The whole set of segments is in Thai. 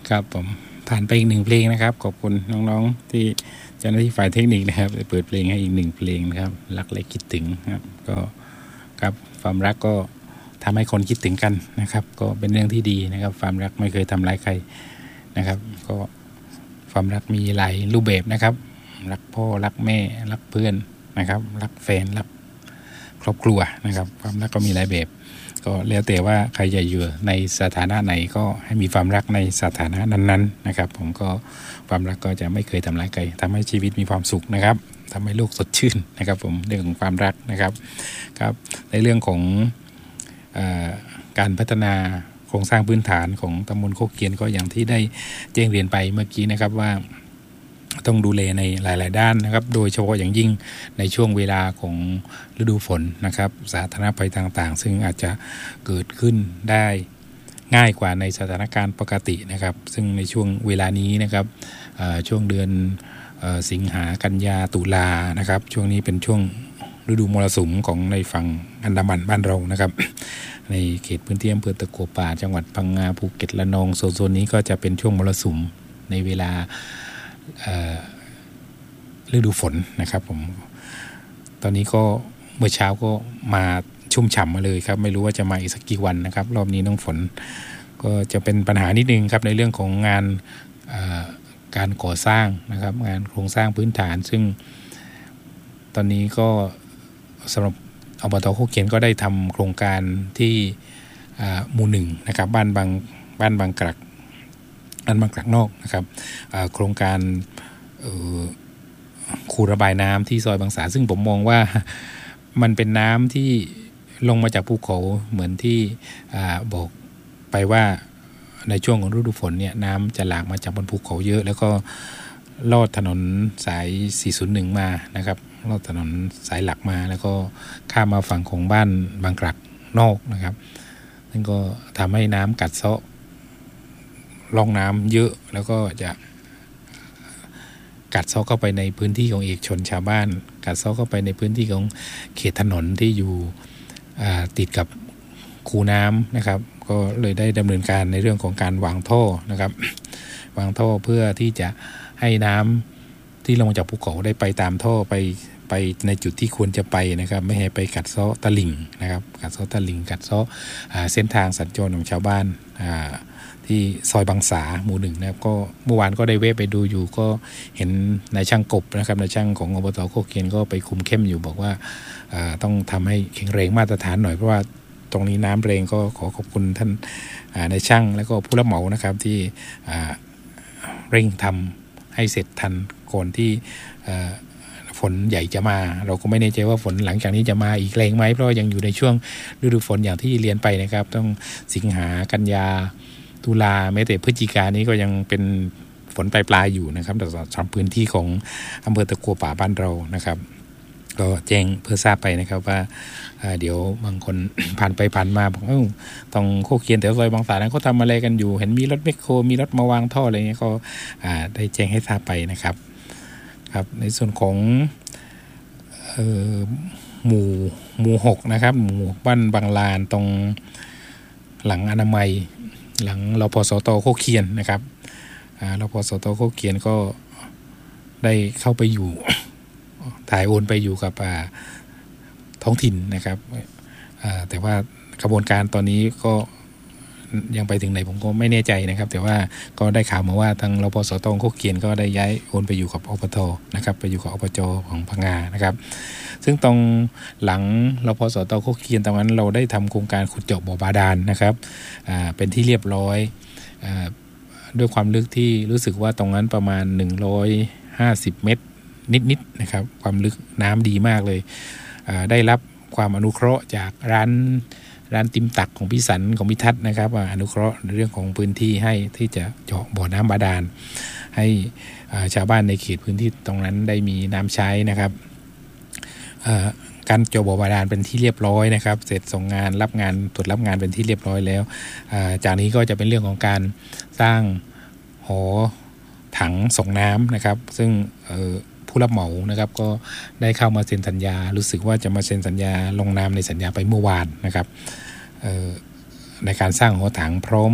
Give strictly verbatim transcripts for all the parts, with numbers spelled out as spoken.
ครับผมผ่านไปอีกหนึ่งเพลงนะครับขอบคุณน้องๆที่เจ้าหน้าที่ฝ่ายเทคนิคนะครับเปิดเพลงให้อีกหนึ่งเพลงนะครับรักและคิดถึงครับก็ครับความรักก็ทำให้คนคิดถึงกันนะครับก็เป็นเรื่องที่ดีนะครับความรักไม่เคยทำร้ายใครนะครับก็ความรักมีหลายรูปแบบนะครับรักพ่อรักแม่รักเพื่อนนะครับรักแฟนรักครอบครัวนะครับความรักก็มีหลายแบบก็แล้วแต่ว่าใครจะอยู่ในสถานะไหนก็ให้มีความรักในสถานะนั้นๆนะครับผมก็ความรักก็จะไม่เคยทำร้ายใครทำให้ชีวิตมีความสุขนะครับทำให้โลกสดชื่นนะครับผมเรื่องของความรักนะครับครับในเรื่องของเอ่อการพัฒนาโครงสร้างพื้นฐานของตำบลโคกเคียนก็อย่างที่ได้แจ้งเรียนไปเมื่อกี้นะครับว่าต้องดูแลในหลายๆด้านนะครับโดยเฉพาะอย่างยิ่งในช่วงเวลาของฤดูฝนนะครับสาธารณภัยต่างๆซึ่งอาจจะเกิดขึ้นได้ง่ายกว่าในสถานการณ์ปกตินะครับซึ่งในช่วงเวลานี้นะครับช่วงเดือนสิงหากันยาตุลานะครับช่วงนี้เป็นช่วงฤดูมรสุมของในฝั่งอันดามันบ้านเรานะครับในเขตพื้นที่อำเภอตะกัวป่าจังหวัดพังงาภูเก็ตระนองโซนนี้ก็จะเป็นช่วงมรสุมในเวลาฤดูฝนนะครับผมตอนนี้ก็เมื่อเช้าก็มาชุ่มฉ่ำมาเลยครับไม่รู้ว่าจะมาอีกสักกี่วันนะครับรอบนี้น้องฝนก็จะเป็นปัญหานิดนึงครับในเรื่องของงานการก่อสร้างนะครับงานโครงสร้างพื้นฐานซึ่งตอนนี้ก็สำหรับอบต.โคกเคียนก็ได้ทำโครงการที่หมู่หนึ่งนะครับบ้านบางบ้านบางกรักบ้านบางกรักนอกนะครับโครงการคูระบายน้ำที่ซอยบางสาซึ่งผมมองว่ามันเป็นน้ำที่ลงมาจากภูเขาเหมือนที่บอกไปว่าในช่วงของฤดูฝนเนี่ยน้ำจะหลากมาจากบนภูเขาเยอะแล้วก็ลอดถนนสายสี่ศูนย์หนึ่งมานะครับลอดถนนสายหลักมาแล้วก็ข้ามมาฝั่งของบ้านบางกรักนอกนะครับนั่นก็ทำให้น้ำกัดเซาะร่องน้ำเยอะแล้วก็จะกัดเซาะเข้าไปในพื้นที่ของเอกชนชาวบ้านกัดเซาะเข้าไปในพื้นที่ของเขตถนนที่อยู่ติดกับคูน้ำนะครับก็เลยได้ดำเนินการในเรื่องของการวางท่อนะครับวางท่อเพื่อที่จะให้น้ำที่ลงมาจากภูเขาได้ไปตามท่อไปไปในจุดที่ควรจะไปนะครับไม่ให้ไปกัดเซาะตลิ่งนะครับกัดเซาะตลิ่งกัดเซาะเส้นทางสัญจรของชาวบ้านที่ซอยบางสาหมู่หนึ่งนะครับก็เมื่อวานก็ได้เวะไปดูอยู่ก็เห็นนายช่างกบนะครับนายช่างของอบต.โคกเคียนก็ไปคุมเข้มอยู่บอกว่าต้องทำให้แข็งแรงมาตรฐานหน่อยเพราะว่าตรงนี้น้ำแรงก็ขอขอบคุณท่านนายช่างแล้วก็ผู้รับเหมานะครับที่เร่งทำให้เสร็จทันก่อนที่ฝนใหญ่จะมาเราก็ไม่แน่ใจว่าฝนหลังจากนี้จะมาอีกแรงไหมเพราะยังอยู่ในช่วงฤดูฝนอย่างที่เรียนไปนะครับต้องสิงหากันยาตุลาแม้แต่พฤศจิกายนนี้ก็ยังเป็นฝนปลายๆอยู่นะครับสำหรับพื้นที่ของอำเภอตะกัวป่าบ้านเรานะครับก็แจ้งเพื่อทราบไปนะครับว่าเดี๋ยวบางคน ผ่านไปผ่านมาบอกเอ้าต้องโคกเคียนแถวซอยบางสานั้นเขาทำอะไรกันอยู่เห็นมีรถแมคโครมีรถมาวางท่ออะไรเงี้ยก็ได้แจ้งให้ทราบไปนะครับครับในส่วนของเอ่อหมู่หมู่หกนะครับหมู่บ้านบางลานตรงหลังอนามัยหลังรพสต.โคกเคียนนะครับรพสต.โคกเคียนก็ได้เข้าไปอยู่ ถ่ายโอนไปอยู่กับท้องถิ่นนะครับแต่ว่ากระบวนการตอนนี้ก็ยังไปถึงไหนผมก็ไม่แน่ใจนะครับแต่ว่าก็ได้ข่าวมาว่าทางรพสต.โคกเคียนก็ได้ย้ายโอนไปอยู่กับอบต.นะครับไปอยู่กับอบจ.ของพังงานะครับซึ่งตรงหลังรพสต.โคกเคียนตรงนั้นเราได้ทำโครงการขุดเจาะบ่อบาดาลนะครับเป็นที่เรียบร้อยด้วยความลึกที่รู้สึกว่าตรงนั้นประมาณหนึ่งร้อยห้าสิบเมตรนิดๆนะครับความลึกน้ำดีมากเลยได้รับความอนุเคราะห์จากร้านร้านติมตักของพี่สันของพี่ทัศน์นะครับอนุเคราะห์ในเรื่องของพื้นที่ให้ที่จะเจาะบ่อน้ำบาดาลให้ชาวบ้านในเขตพื้นที่ตรงนั้นได้มีน้ำใช้นะครับการเจาะบ่อบาดาลเป็นที่เรียบร้อยนะครับเสร็จส่งงานรับงานตรวจรับงานเป็นที่เรียบร้อยแล้วจากนี้ก็จะเป็นเรื่องของการสร้างหอถังส่งน้ำนะครับซึ่งผู้รับเหมานะครับก็ได้เข้ามาเซ็นสัญญารู้สึกว่าจะมาเซ็นสัญญาลงนามในสัญญาไปเมื่อวานนะครับในการสร้างหอถังพร้อมท่อ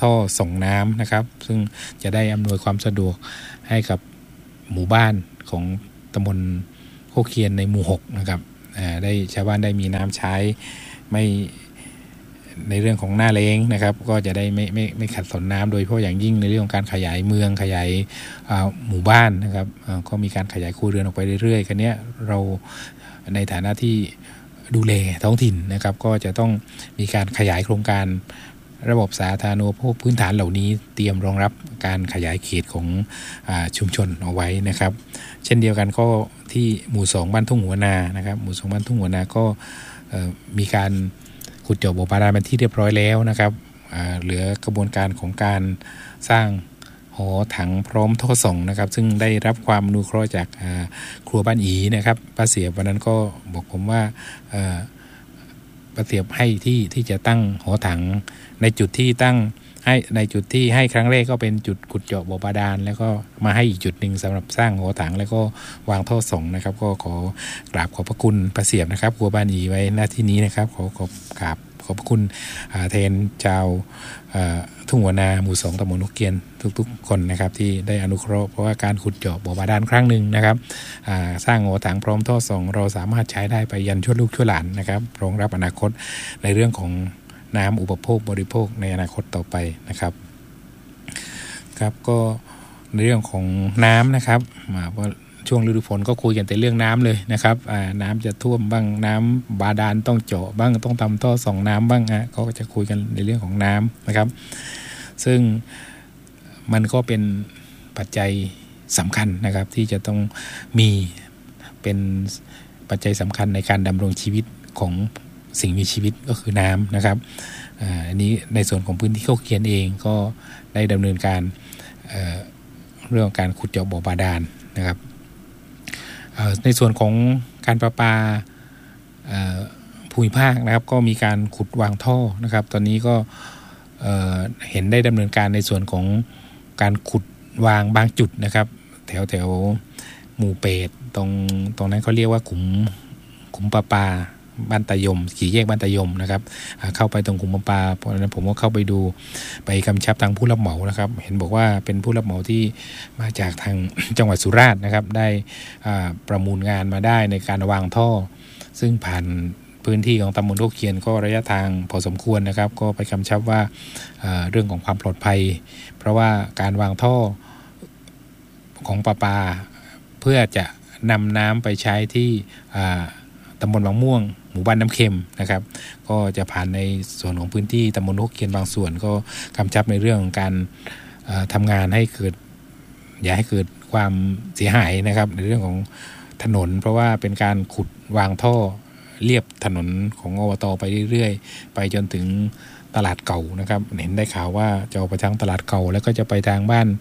ท่อส่งน้ำนะครับซึ่งจะได้อำนวยความสะดวกให้กับหมู่บ้านของตำบลโคกเคียนในหมู่หกนะครับได้ชาวบ้านได้มีน้ำใช้ไม่ในเรื่องของหน้าแล้งนะครับก็จะได้ไม่ไม่ไม่ขัดสนน้ำโดยเฉพาะอย่างยิ่งในเรื่องของการขยายเมืองขยายหมู่บ้านนะครับก็มีการขยายครัวเรือนออกไปเรื่อยๆกันเนี้ยเราในฐานะที่ดูแลท้องถิ่นนะครับก็จะต้องมีการขยายโครงการระบบสาธารณูปโภคพื้นฐานเหล่านี้เตรียมรองรับการขยายเขตของชุมชนเอาไว้นะครับเช่นเดียวกันก็ที่หมู่สองบ้านทุ่งหัวนานะครับหมู่สองบ้านทุ่งหัวนาก็มีการขุดเจาะบ่อบาดาลเป็นที่เรียบร้อยแล้วนะครับเหลือกระบวนการของการสร้างหอถังพร้อมท่อส่งนะครับซึ่งได้รับความอนุเคราะห์จากครัวบ้านอีนะครับป้าเสียบวันนั้นก็บอกผมว่าป้าเสียบให้ที่ที่จะตั้งหอถังในจุดที่ตั้งให้ในจุดที่ให้ครั้งแรกก็เป็นจุดขุดเจาะบ่อบาดาลแล้วก็มาให้อีกจุดหนึ่งสำหรับสร้างหอถังแล้วก็วางท่อส่งนะครับก็ขอกราบขอบพระคุณป้าเสียบนะครับครัวบ้านอีไว้หน้าที่นี้นะครับขอขอกราบขอบพระคุณแทนชาวทุ่งหัวนาหมู่สองตำบลโคกเคียนทุกๆคนนะครับที่ได้อนุเคราะห์เพราะว่าการขุดเจาะบ่อบาดาลครั้งหนึ่งนะครับสร้างหอถังพร้อมท่อส่งเราสามารถใช้ได้ไปยันชั่วลูกชั่วหลานนะครับรองรับอนาคตในเรื่องของน้ำอุปโภคบริโภคในอนาคตต่อไปนะครับครับก็ในเรื่องของน้ำนะครับมาว่าช่วงฤดูฝนก็คุยกันแต่เรื่องน้ำเลยนะครับน้ำจะท่วมบ้างน้ำบาดาลต้องเจาะบ้างต้องทำท่อส่งน้ำบ้างฮะก็จะคุยกันในเรื่องของน้ำนะครับซึ่งมันก็เป็นปัจจัยสำคัญนะครับที่จะต้องมีเป็นปัจจัยสำคัญในการดำรงชีวิตของสิ่งมีชีวิตก็คือน้ำนะครับอันนี้ในส่วนของพื้นที่โคกเคียนเองก็ได้ดำเนินการ เ, เรื่องการขุดเจาะบ่อบาดาลนะครับในส่วนของการประปาภูมิภาคนะครับก็มีการขุดวางท่อนะครับตอนนี้ก็เห็นได้ดำเนินการในส่วนของการขุดวางบางจุดนะครับแถวแถวหมู่เป็ดตรงตรงนั้นเขาเรียกว่าขุมขุมประปาบ้านตะยมขี่แยกบ้านตะยมนะครับเข้าไปตรงขุมประปาเพราะฉะนั้นผมก็เข้าไปดูไปกำชับทางผู้รับเหมานะครับเห็นบอกว่าเป็นผู้รับเหมาที่มาจากทาง จังหวัดสุราษฎร์นะครับได้ประมูลงานมาได้ในการวางท่อซึ่งผ่านพื้นที่ของตำบลโคกเคียนก็ระยะทางพอสมควรนะครับก็ไปกำชับว่าเรื่องของความปลอดภัยเพราะว่าการวางท่อของประปาเพื่อจะนำน้ำไปใช้ที่ตำบลบางม่วงหมู่บ้านน้ำเค็มนะครับก็จะผ่านในส่วนของพื้นที่ตำบลโคกเคียนบางส่วนก็กำชับในเรื่องของการทำงานให้เกิดอย่าให้เกิดความเสียหายนะครับในเรื่องของถนนเพราะว่าเป็นการขุดวางท่อเรียบถนนของอบต.ไปเรื่อยๆไปจนถึงตลาดเก่านะครับเห็นได้ข่าวว่าจะออกไปทางตลาดเก่าแล้วก็จะไปทางบ้าน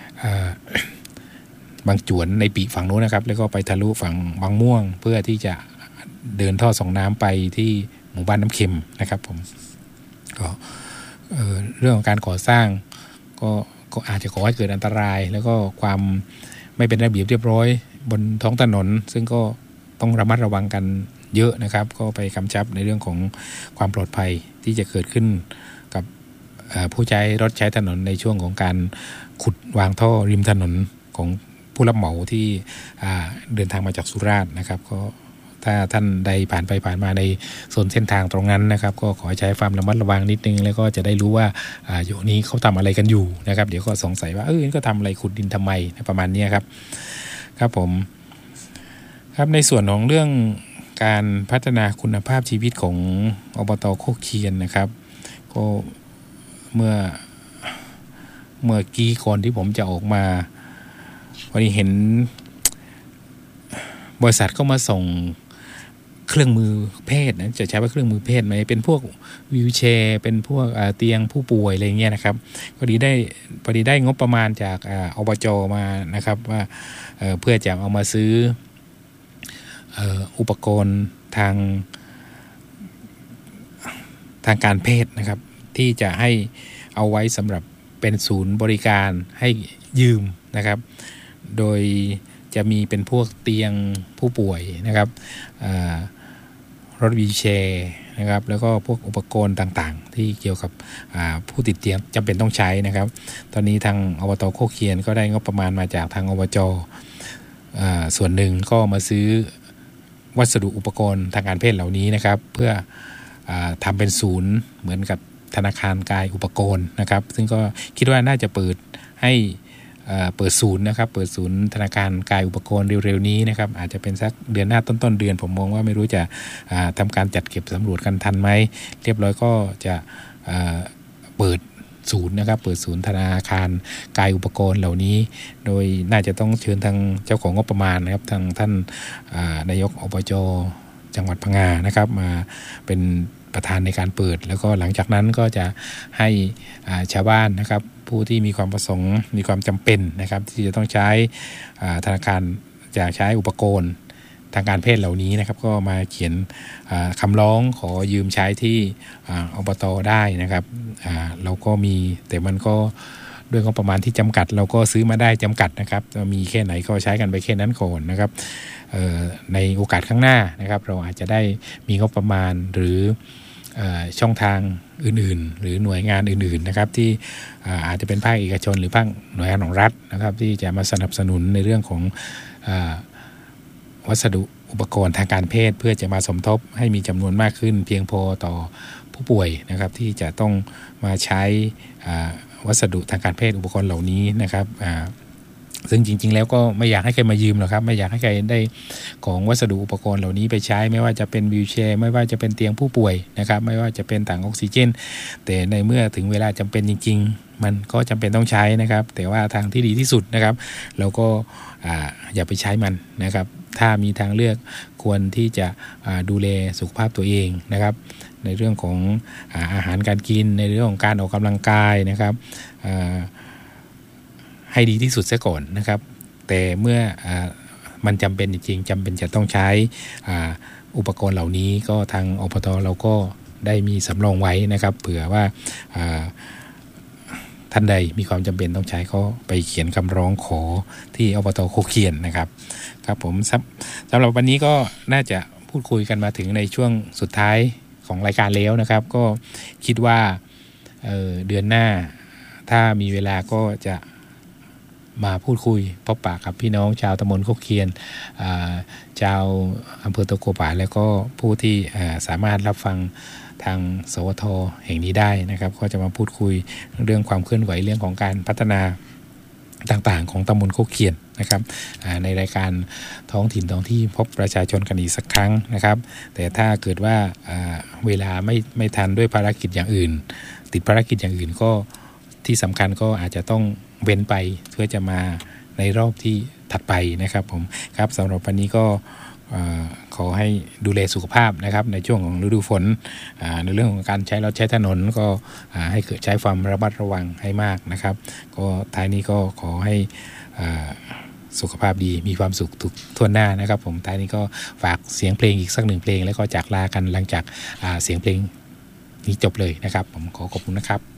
บางจวนในปีฝั่งโน้นนะครับแล้วก็ไปทะลุฝั่งบางม่วงเพื่อที่จะเดินท่อส่งน้ำไปที่หมู่บ้านน้ำเค็มนะครับผมก็เอ่อเรื่องของการก่อสร้างก็ก็อาจจะก่อให้เกิดอันตรายแล้วก็ความไม่เป็นระเบียบเรียบร้อยบนท้องถนนซึ่งก็ต้องระมัดระวังกันเยอะนะครับก็ไปกำชับในเรื่องของความปลอดภัยที่จะเกิดขึ้นกับผู้ใช้รถใช้ถนนในช่วงของการขุดวางท่อริมถนนของผู้รับเหมาที่เดินทางมาจากสุราษฎร์นะครับก็ถ้าท่านใดผ่านไปผ่านมาในโซนเส้นทางตรงนั้นนะครับก็ขอใช้ความระมัดระวังนิดนึงแล้วก็จะได้รู้ว่าอยู่นี้เขาทำอะไรกันอยู่นะครับเดี๋ยวก็สงสัยว่าเออก็ทำอะไรขุดดินทำไมประมาณนี้ครับครับผมครับในส่วนของเรื่องการพัฒนาคุณภาพชีวิตของอบต.โคกเคียนนะครับก็เมื่อเมื่อกี้ก่อนที่ผมจะออกมาวันนี้เห็นบริษัทก็มาส่งเครื่องมือเพศนะจะใช้ว่าเครื่องมือเพศไหมเป็นพวกวีลแชร์เป็นพวกเตียงผู้ป่วยอะไรเงี้ยนะครับพอดีได้พอดีได้งบประมาณจากอบจ.มานะครับว่า เ, เพื่อจะเอามาซื้ออุปกรณ์ทางทางการแพทย์นะครับที่จะให้เอาไว้สำหรับเป็นศูนย์บริการให้ยืมนะครับโดยจะมีเป็นพวกเตียงผู้ป่วยนะครับรถวีลแชร์นะครับแล้วก็พวกอุปกรณ์ต่างๆที่เกี่ยวกับผู้ติดเตียงจำเป็นต้องใช้นะครับตอนนี้ทางอบต.โคกเคียนก็ได้งบประมาณมาจากทางอบจ.ส่วนหนึ่งก็มาซื้อวัสดุอุปกรณ์ทางการแพทย์เหล่านี้นะครับเพื่อทำเป็นศูนย์เหมือนกับธนาคารกายอุปกรณ์นะครับซึ่งก็คิดว่าน่าจะเปิดให้เปิดศูนย์นะครับเปิดศูนย์ธนาคารกายอุปกรณ์เร็วๆนี้นะครับอาจจะเป็นสักเดือนหน้าต้นๆเดือนผมมองว่าไม่รู้จะทำการจัดเก็บสำรวจกันทันไหมเรียบร้อยก็จะเปิดศูนย์นะครับเปิดศูนย์ธนาคารกายอุปกรณ์เหล่านี้โดยน่าจะต้องเชิญทางเจ้าของงบประมาณนะครับทางท่านนายกอบจ.จังหวัดพังงานะครับมาเป็นประธานในการเปิดแล้วก็หลังจากนั้นก็จะให้ชาวบ้านนะครับผู้ที่มีความประสงค์มีความจำเป็นนะครับที่จะต้องใช้ธนาคารจะใช้อุปกรณ์ทางการแพทย์เหล่านี้นะครับก็มาเขียนคำร้องขอยืมใช้ที่อบต.ได้นะครับเราก็มีแต่มันก็ด้วยงบประมาณที่จำกัดเราก็ซื้อมาได้จำกัดนะครับมีแค่ไหนก็ใช้กันไปแค่นั้นก่อนนะครับในโอกาสข้างหน้านะครับเราอาจจะได้มีงบประมาณหรือช่องทางอื่นๆหรือหน่วยงานอื่นๆนะครับที่อาจจะเป็นภาคเอกชนหรือภาคหน่วยงานของรัฐนะครับที่จะมาสนับสนุนในเรื่องของวัสดุอุปกรณ์ทางการแพทย์เพื่อจะมาสมทบให้มีจำนวนมากขึ้นเพียงพอต่อผู้ป่วยนะครับที่จะต้องมาใช้วัสดุทางการแพทย์อุปกรณ์เหล่านี้นะครับซึ่งจริงๆแล้วก็ไม่อยากให้ใครมายืมหรอกครับไม่อยากให้ใครได้ของวัสดุอุปกรณ์เหล่านี้ไปใช้ไม่ว่าจะเป็นวีลแชร์ไม่ว่าจะเป็นเตียงผู้ป่วยนะครับไม่ว่าจะเป็นถังออกซิเจนแต่ในเมื่อถึงเวลาจำเป็นจริงๆมันก็จำเป็นต้องใช้นะครับแต่ว่าทางที่ดีที่สุดนะครับเราก็อ่าอย่าไปใช้มันนะครับถ้ามีทางเลือกควรที่จะดูแลสุขภาพตัวเองนะครับในเรื่องของอาหารการกินในเรื่องของการออกกำลังกายนะครับให้ดีที่สุดซะก่อนนะครับแต่เมื่ออมันจำเป็นจริงๆจำเป็นจะต้องใช้อุปกรณ์เหล่านี้ก็ทางอบต.เราก็ได้มีสำรองไว้นะครับเผื่อว่าท่านใดมีความจำเป็นต้องใช้ก็ไปเขียนคำร้องขอที่อบต.โคกเคียนนะครับครับผมสำหรับวันนี้ก็น่าจะพูดคุยกันมาถึงในช่วงสุดท้ายของรายการแล้วนะครับก็คิดว่า เอ่อ เดือนหน้าถ้ามีเวลาก็จะมาพูดคุยพบปะกับพี่น้องชาวตำบลโคกเคียนชาวอำเภอตะกัวป่าแล้วก็ผู้ที่สามารถรับฟังทางสวทแห่งนี้ได้นะครับก็จะมาพูดคุยเรื่องความเคลื่อนไหวเรื่องของการพัฒนาต่างๆของตำบลโคกเคียนนะครับในรายการท้องถิ่นท้องที่พบประชาชนกันอีกสักครั้งนะครับแต่ถ้าเกิดว่าเวลาไม่ไม่ทันด้วยภารกิจอย่างอื่นติดภารกิจอย่างอื่นก็ที่สำคัญก็อาจจะต้องเว้นไปเพื่อจะมาในรอบที่ถัดไปนะครับผมครับสำหรับวันนี้ก็ขอให้ดูแลสุขภาพนะครับในช่วงของฤดูฝนในเรื่องของการใช้รถใช้ถนนก็ให้เกิดใช้ความระมัดระวังให้มากนะครับก็ท้ายนี้ก็ขอให้สุขภาพดีมีความสุขทุกทั่วหน้านะครับผมท้ายนี้ก็ฝากเสียงเพลงอีกสักหนึ่งเพลงแล้วก็จากลากันหลังจากเสียงเพลงนี้จบเลยนะครับผมขอขอบคุณนะครับ